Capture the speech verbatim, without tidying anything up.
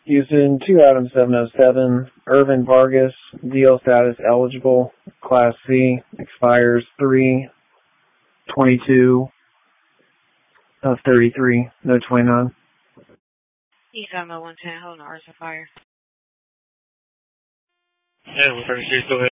Houston, two Adam seven oh seven, Irvin Vargas, D L status eligible, Class C, expires three twenty-two of thirty-three, no twenty-nine. East Alamo one ten, holding the arson fire. Yeah, one thirty-three, go ahead.